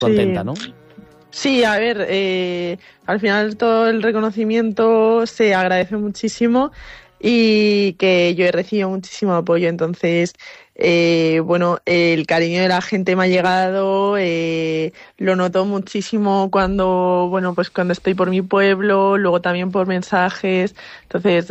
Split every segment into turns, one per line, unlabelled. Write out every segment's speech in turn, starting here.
contenta, ¿no?
Sí, a ver, al final todo el reconocimiento se agradece muchísimo y que yo he recibido muchísimo apoyo, entonces, bueno, el cariño de la gente me ha llegado, lo noto muchísimo cuando, bueno, pues cuando estoy por mi pueblo, luego también por mensajes, entonces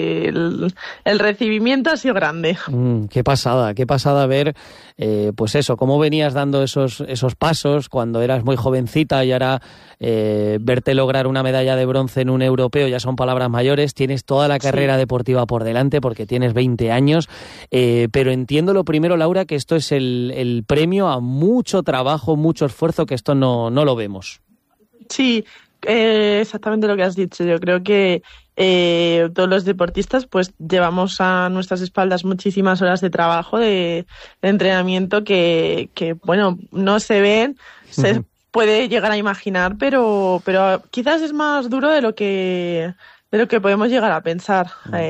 el recibimiento ha sido grande.
Qué pasada ver, pues eso, cómo venías dando esos pasos cuando eras muy jovencita y ahora verte lograr una medalla de bronce en un europeo ya son palabras mayores, tienes toda la carrera deportiva por delante porque tienes 20 años, pero entiendo lo primero, Laura, que esto es el premio a mucho trabajo, mucho esfuerzo, que esto no lo vemos.
Sí, exactamente lo que has dicho. Yo creo que todos los deportistas pues llevamos a nuestras espaldas muchísimas horas de trabajo, de entrenamiento que bueno, no se ven, se puede llegar a imaginar, pero quizás es más duro de lo que podemos llegar a pensar.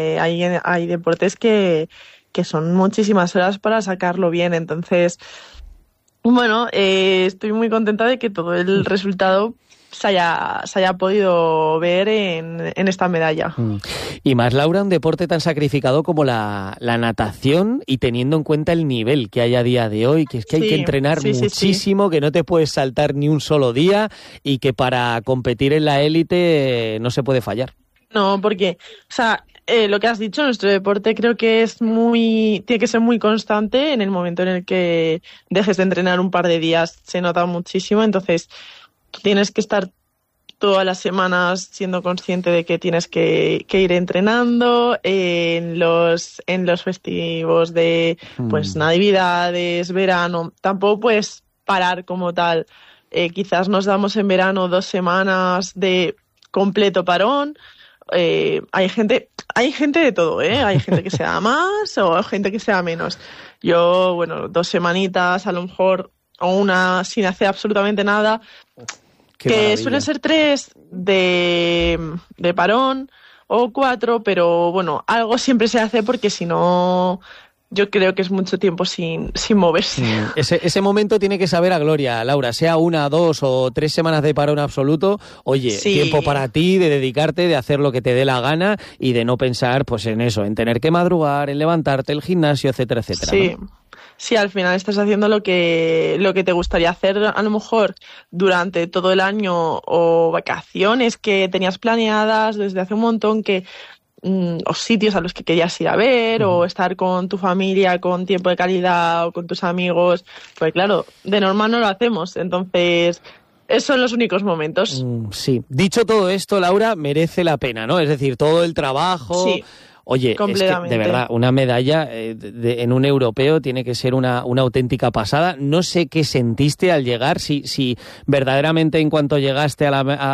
Hay deportes que son muchísimas horas para sacarlo bien, entonces bueno, estoy muy contenta de que todo el resultado se haya podido ver en esta medalla.
Y más, Laura, un deporte tan sacrificado como la natación, y teniendo en cuenta el nivel que hay a día de hoy, que es que hay que entrenar muchísimo, que no te puedes saltar ni un solo día y que para competir en la élite no se puede fallar.
No, porque, o sea, lo que has dicho, nuestro deporte creo que tiene que ser muy constante. En el momento en el que dejes de entrenar un par de días se nota muchísimo, entonces tienes que estar todas las semanas siendo consciente de que tienes que ir entrenando en los festivos de pues Navidades, verano. Tampoco puedes parar como tal. Quizás nos damos en verano 2 semanas de completo parón. Hay gente de todo, hay gente que sea más o gente que sea menos. Yo, bueno, 2 semanitas a lo mejor, o una sin hacer absolutamente nada.
Qué
que
maravilla.
Suelen ser 3 de parón o 4, pero bueno, algo siempre se hace porque si no, yo creo que es mucho tiempo sin moverse.
Ese momento tiene que saber a gloria, Laura, sea 1, 2 o 3 semanas de parón absoluto. Oye, tiempo para ti, de dedicarte, de hacer lo que te dé la gana y de no pensar pues en eso, en tener que madrugar, en levantarte, el gimnasio, etcétera, etcétera.
Sí.
¿No?
Sí, al final estás haciendo lo que te gustaría hacer a lo mejor durante todo el año, o vacaciones que tenías planeadas desde hace un montón, o sitios a los que querías ir a ver, o estar con tu familia con tiempo de calidad, o con tus amigos. Pues claro, de normal no lo hacemos, entonces esos son los únicos momentos.
Sí. Dicho todo esto, Laura, merece la pena, ¿no? Es decir, todo el trabajo...
Sí.
Oye, es que, de verdad, una medalla en un europeo tiene que ser una auténtica pasada. No sé qué sentiste al llegar, si verdaderamente en cuanto llegaste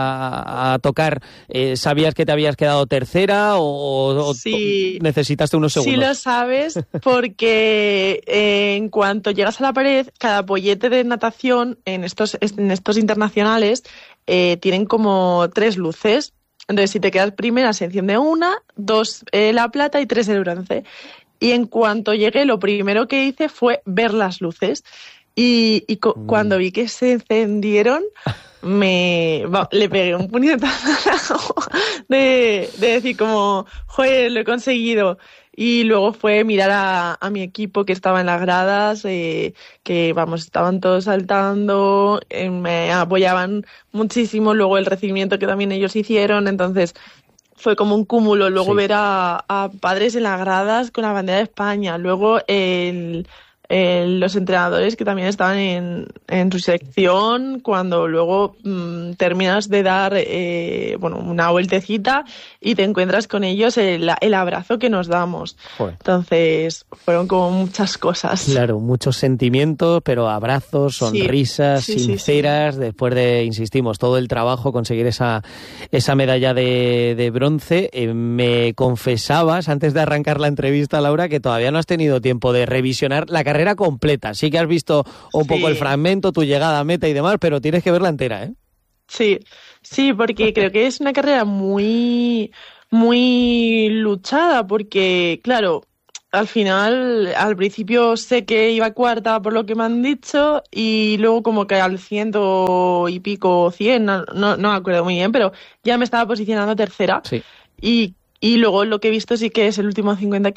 a tocar sabías que te habías quedado tercera o necesitaste unos segundos.
Sí lo sabes, porque en cuanto llegas a la pared, cada pollete de natación en estos internacionales tienen como 3 luces. Entonces, si te quedas primera, se enciende 1, 2 la plata y 3 el bronce. Y en cuanto llegué, lo primero que hice fue ver las luces. Y cuando vi que se encendieron, le pegué un puñetazo de decir como, joder, lo he conseguido. Y luego fue mirar a mi equipo que estaba en las gradas, que vamos, estaban todos saltando, me apoyaban muchísimo, luego el recibimiento que también ellos hicieron, entonces fue como un cúmulo. Luego ver a padres en las gradas con la bandera de España, luego los entrenadores que también estaban en su sección, cuando luego terminas de dar una vueltecita y te encuentras con ellos, el abrazo que nos damos. Joder. Entonces fueron como muchas cosas.
Claro, muchos sentimientos, pero abrazos, sonrisas sinceras, después de, insistimos, todo el trabajo, conseguir esa medalla de bronce. Me confesabas antes de arrancar la entrevista, Laura, que todavía no has tenido tiempo de revisionar la carrera completa. Sí que has visto un poco el fragmento, tu llegada a meta y demás, pero tienes que verla entera, ¿eh?
Sí, porque creo que es una carrera muy, muy luchada, porque, claro, al final, al principio sé que iba cuarta por lo que me han dicho y luego como que al 100 y pico, 100, no me acuerdo muy bien, pero ya me estaba posicionando tercera.
Sí.
Y luego lo que he visto sí que es el último 50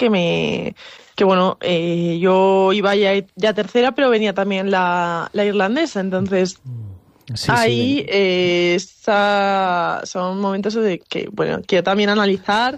yo iba ya tercera, pero venía también la irlandesa, entonces ahí son momentos de que, quiero también analizar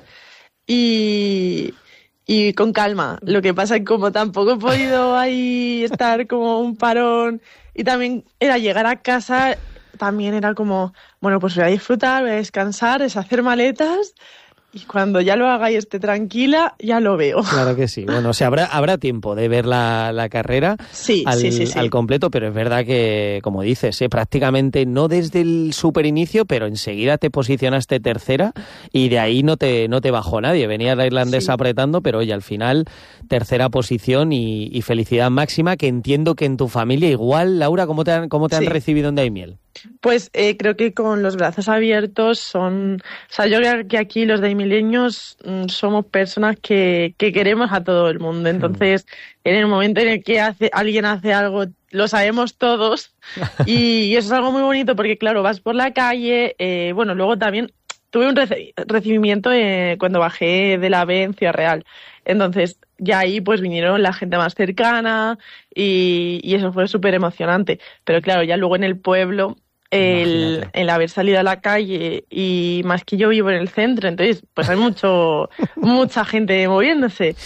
y con calma. Lo que pasa es que como tampoco he podido ahí estar como un parón y también era llegar a casa, también era como, pues voy a disfrutar, voy a descansar, es hacer maletas. Y cuando ya lo haga y esté tranquila, ya lo veo.
Claro que sí. Bueno, o sea, habrá tiempo de ver la carrera al completo, pero es verdad que, como dices, prácticamente no desde el super inicio, pero enseguida te posicionaste tercera y de ahí no te bajó nadie. Venía la irlandesa apretando, pero oye, al final tercera posición y felicidad máxima, que entiendo que en tu familia igual. Laura, ¿cómo te han recibido en Daimiel?
Pues creo que con los brazos abiertos yo creo que aquí los daimileños somos personas que queremos a todo el mundo. Entonces, en el momento en el que alguien hace algo, lo sabemos todos. Y eso es algo muy bonito porque, claro, vas por la calle. Luego también tuve un recibimiento cuando bajé de la B en Ciudad Real. Entonces, ya ahí pues vinieron la gente más cercana y eso fue súper emocionante. Pero claro, ya luego en el pueblo, el haber salido a la calle y más que yo vivo en el centro, entonces pues hay mucha gente moviéndose.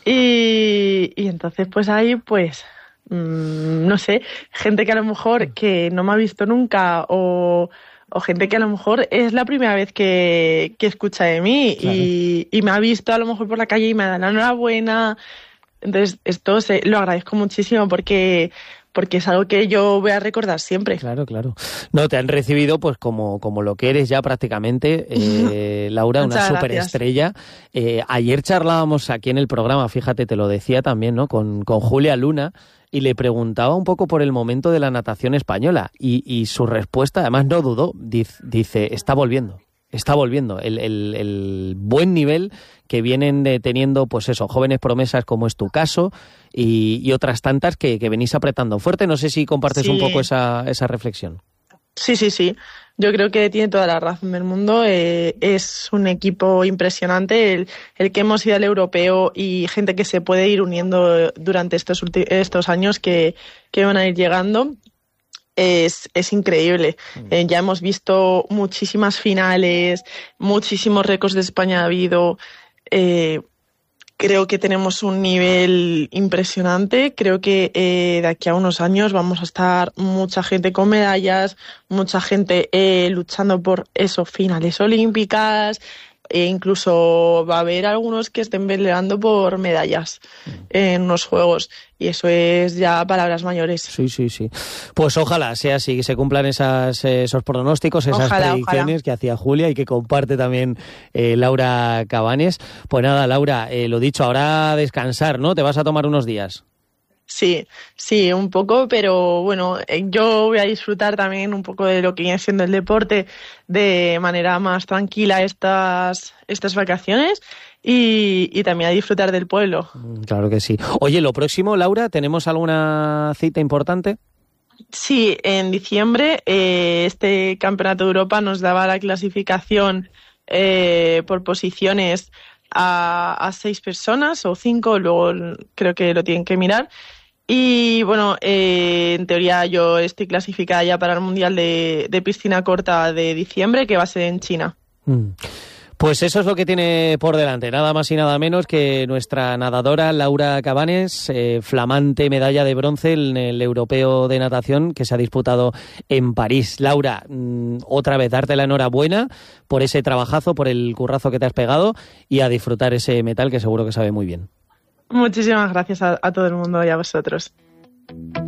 Y entonces pues ahí pues, no sé, gente que a lo mejor que no me ha visto nunca o gente que a lo mejor es la primera vez que escucha de mí. Claro. Y me ha visto a lo mejor por la calle y me da la enhorabuena. Entonces esto lo agradezco muchísimo porque es algo que yo voy a recordar siempre.
Claro. No, te han recibido pues como lo que eres ya prácticamente, Laura, una superestrella. Ayer charlábamos aquí en el programa, fíjate, te lo decía también, ¿no? Con Julia Luna, y le preguntaba un poco por el momento de la natación española y su respuesta, además no dudó, dice, está volviendo. El buen nivel que vienen teniendo, pues eso, jóvenes promesas como es tu caso y otras tantas que venís apretando fuerte. No sé si compartes un poco esa reflexión.
Sí. Yo creo que tiene toda la razón del mundo. Es un equipo impresionante el que hemos ido al europeo y gente que se puede ir uniendo durante estos años que van a ir llegando. Es increíble. Ya hemos visto muchísimas finales, muchísimos récords de España ha habido. Creo que tenemos un nivel impresionante. Creo que de aquí a unos años vamos a estar mucha gente con medallas, mucha gente luchando por esos finales olímpicas. E incluso va a haber algunos que estén peleando por medallas en los Juegos. Y eso es ya palabras mayores.
Sí. Pues ojalá sea así, que se cumplan esos pronósticos, esas predicciones que hacía Julia y que comparte también Laura Cabanes. Pues nada, Laura, lo dicho, ahora a descansar, ¿no? Te vas a tomar unos días.
Sí, un poco, pero bueno, yo voy a disfrutar también un poco de lo que viene siendo el deporte de manera más tranquila estas vacaciones y también a disfrutar del pueblo.
Claro que sí. Oye, lo próximo, Laura, ¿tenemos alguna cita importante?
Sí, en diciembre este Campeonato de Europa nos daba la clasificación por posiciones a 6 personas o 5, luego creo que lo tienen que mirar. Y bueno, en teoría yo estoy clasificada ya para el Mundial de piscina corta de diciembre, que va a ser en China.
Pues eso es lo que tiene por delante, nada más y nada menos que nuestra nadadora Laura Cabanes, flamante medalla de bronce en el Europeo de Natación que se ha disputado en París. Laura, otra vez darte la enhorabuena por ese trabajazo, por el currazo que te has pegado y a disfrutar ese metal que seguro que sabe muy bien.
Muchísimas gracias a todo el mundo y a vosotros.